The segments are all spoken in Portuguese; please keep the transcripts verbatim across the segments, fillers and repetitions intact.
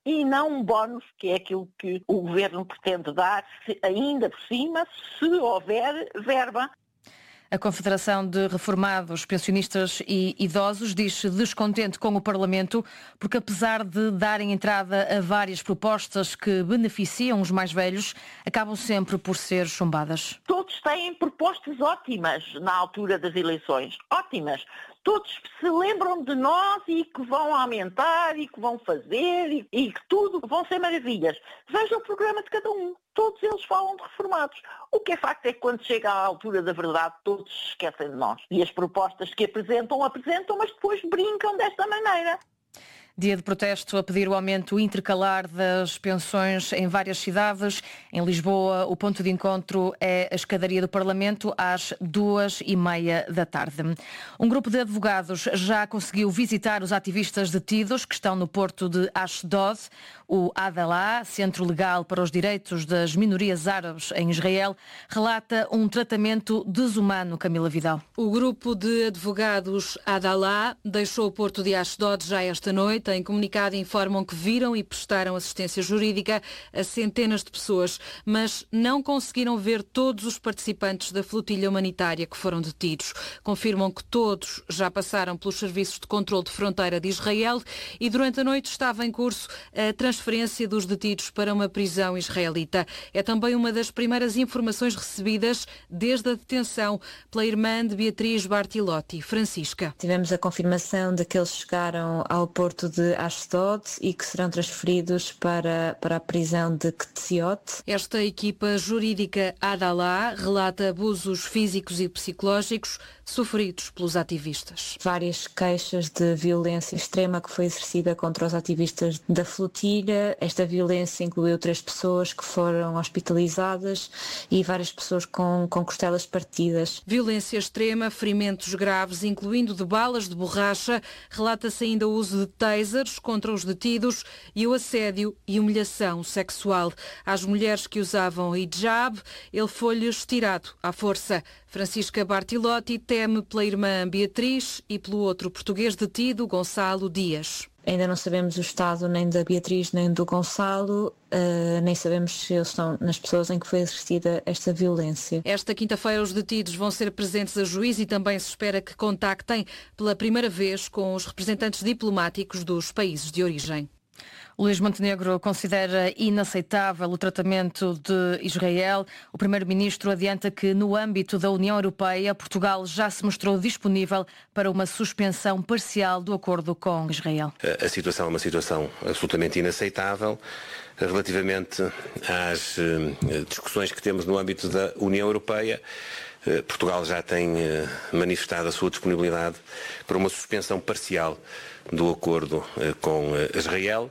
e não um bónus, que é aquilo que o Governo pretende dar, se, ainda por cima, se houver verba. A Confederação de Reformados, Pensionistas e Idosos diz-se descontente com o Parlamento porque, apesar de darem entrada a várias propostas que beneficiam os mais velhos, acabam sempre por ser chumbadas. Todos têm propostas ótimas na altura das eleições. Ótimas. Todos se lembram de nós e que vão aumentar e que vão fazer e, e que tudo vão ser maravilhas. Veja o programa de cada um. Todos eles falam de reformados. O que é facto é que quando chega à altura da verdade, todos se esquecem de nós. E as propostas que apresentam, apresentam, mas depois brincam desta maneira. Dia de protesto a pedir o aumento intercalar das pensões em várias cidades. Em Lisboa, o ponto de encontro é a escadaria do Parlamento às duas e meia da tarde. Um grupo de advogados já conseguiu visitar os ativistas detidos que estão no porto de Ashdod. O Adalah, Centro Legal para os Direitos das Minorias Árabes em Israel, relata um tratamento desumano, Camila Vidal. O grupo de advogados Adalah deixou o porto de Ashdod já esta noite. Em comunicado informam que viram e prestaram assistência jurídica a centenas de pessoas, mas não conseguiram ver todos os participantes da flotilha humanitária que foram detidos. Confirmam que todos já passaram pelos serviços de controle de fronteira de Israel e durante a noite estava em curso a transferência dos detidos para uma prisão israelita. É também uma das primeiras informações recebidas desde a detenção pela irmã de Beatriz Bartilotti, Francisca. Tivemos a confirmação de que eles chegaram ao porto de de Ashdod e que serão transferidos para, para a prisão de Ketziot. Esta equipa jurídica Adalah relata abusos físicos e psicológicos sofridos pelos ativistas. Várias queixas de violência extrema que foi exercida contra os ativistas da flotilha. Esta violência incluiu três pessoas que foram hospitalizadas e várias pessoas com, com costelas partidas. Violência extrema, ferimentos graves, incluindo de balas de borracha. Relata-se ainda o uso de tasers contra os detidos e o assédio e humilhação sexual. Às mulheres que usavam hijab, ele foi-lhes tirado à força. Francisca Bartilotti teme pela irmã Beatriz e pelo outro português detido, Gonçalo Dias. Ainda não sabemos o estado nem da Beatriz nem do Gonçalo, uh, nem sabemos se eles estão nas pessoas em que foi exercida esta violência. Esta quinta-feira os detidos vão ser presentes a juiz e também se espera que contactem pela primeira vez com os representantes diplomáticos dos países de origem. Luís Montenegro considera inaceitável o tratamento de Israel. O primeiro-ministro adianta que, no âmbito da União Europeia, Portugal já se mostrou disponível para uma suspensão parcial do acordo com Israel. A situação é uma situação absolutamente inaceitável. Relativamente às discussões que temos no âmbito da União Europeia, Portugal já tem manifestado a sua disponibilidade para uma suspensão parcial do acordo com Israel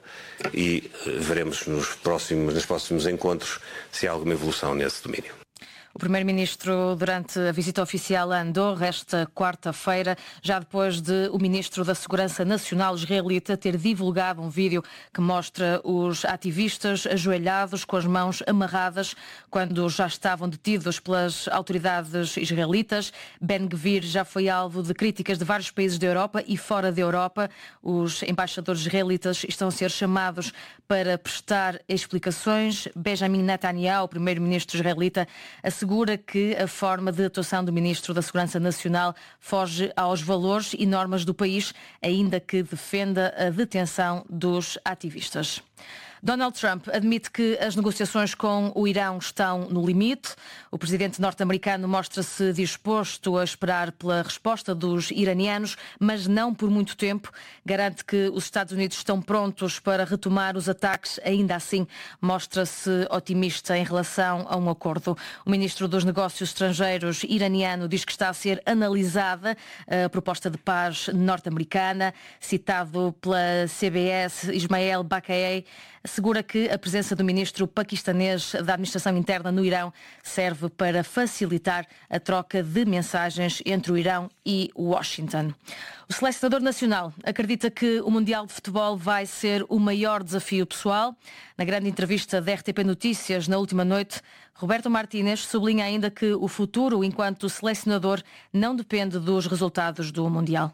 e veremos nos próximos, nos próximos encontros se há alguma evolução nesse domínio. O primeiro-ministro, durante a visita oficial a Andorra esta quarta-feira, já depois de o ministro da Segurança Nacional israelita ter divulgado um vídeo que mostra os ativistas ajoelhados com as mãos amarradas quando já estavam detidos pelas autoridades israelitas. Ben-Gvir já foi alvo de críticas de vários países da Europa e fora da Europa. Os embaixadores israelitas estão a ser chamados para prestar explicações. Benjamin Netanyahu, o primeiro-ministro israelita, assegura que a forma de atuação do Ministro da Segurança Nacional foge aos valores e normas do país, ainda que defenda a detenção dos ativistas. Donald Trump admite que as negociações com o Irão estão no limite. O presidente norte-americano mostra-se disposto a esperar pela resposta dos iranianos, mas não por muito tempo. Garante que os Estados Unidos estão prontos para retomar os ataques. Ainda assim, mostra-se otimista em relação a um acordo. O ministro dos Negócios Estrangeiros iraniano diz que está a ser analisada a proposta de paz norte-americana. Citado pela C B S, Ismael Baqai assegura que a presença do ministro paquistanês da Administração Interna no Irão serve para facilitar a troca de mensagens entre o Irão e Washington. O selecionador nacional acredita que o Mundial de Futebol vai ser o maior desafio pessoal. Na grande entrevista da R T P Notícias na última noite, Roberto Martínez sublinha ainda que o futuro enquanto selecionador não depende dos resultados do Mundial.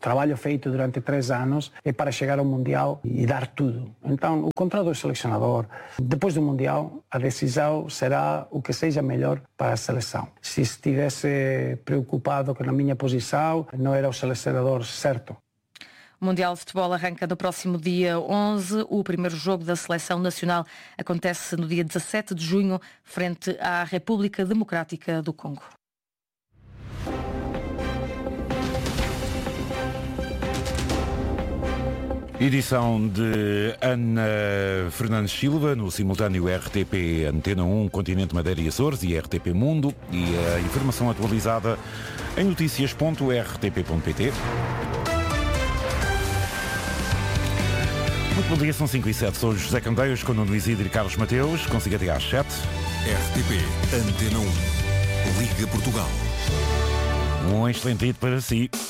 trabalho feito durante três anos é para chegar ao Mundial e dar tudo. Então, o controle do selecionador, depois do Mundial, a decisão será o que seja melhor para a seleção. Se estivesse preocupado com a minha posição, não era o selecionador certo. O Mundial de Futebol arranca no próximo dia onze. O primeiro jogo da Seleção Nacional acontece no dia dezassete de junho, frente à República Democrática do Congo. Edição de Ana Fernandes Silva, no simultâneo R T P Antena um, Continente Madeira e Açores e R T P Mundo, e a informação atualizada em notícias ponto r t p ponto p t. Muito bom dia, são cinco e sete. Sou José Candeias, com o Nuno Isidro e Carlos Mateus. Consigo até às sete. R T P Antena um. Liga Portugal. Um excelente dia para si.